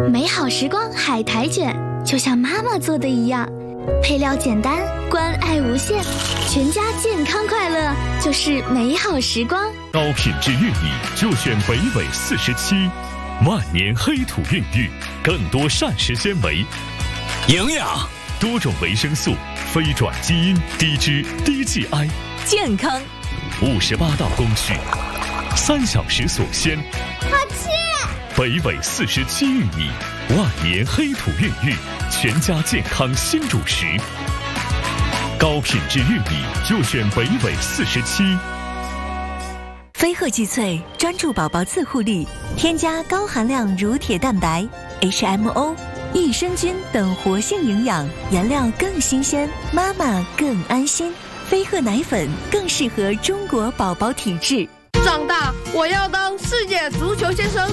美好时光海苔卷，就像妈妈做的一样，配料简单，关爱无限，全家健康快乐就是美好时光。 高品质玉米就选北纬47，万年黑土孕育，更多膳食纤维、 营养、 多种维生素、非转基因、低脂、低 GI， 健康。 58道工序，3小时所鲜。 好吃！ 北纬47玉米，万年黑土孕育，全家健康新主食。高品质玉米就选北纬47。 飞鹤济萃专注宝宝自护力，添加高含量乳铁蛋白、HMO、益生菌等活性营养，原料更新鲜，妈妈更安心。飞鹤奶粉更适合中国宝宝体质。 长大我要当世界足球先生。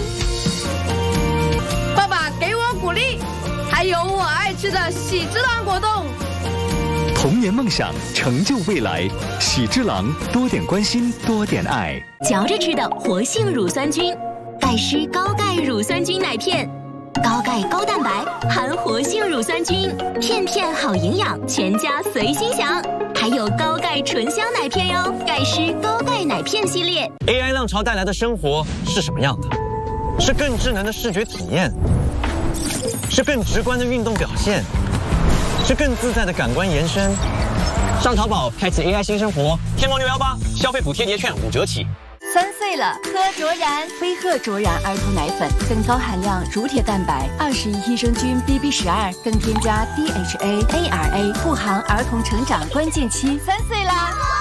爸爸给我鼓励，还有我爱吃的喜之郎果冻。 童年梦想，成就未来。喜之郎，多点关心，多点爱。 嚼着吃的活性乳酸菌，盖施高钙乳酸菌奶片，高钙高蛋白，含活性乳酸菌，片片好营养，全家随心享。还有高钙醇香奶片哟，盖施高钙奶片系列。 AI 浪潮带来的生活是什么样的？是更智能的视觉体验，是更直观的运动表现，是更自在的感官延伸。上淘宝开启 AI 新生活，天猫618消费补贴节券5折起。 3岁了，喝卓然飞鹤卓然儿童奶粉，更高含量乳铁蛋白，21益生菌 BB12，更添加 DHA、ARA， 护航儿童成长关键期。3岁啦！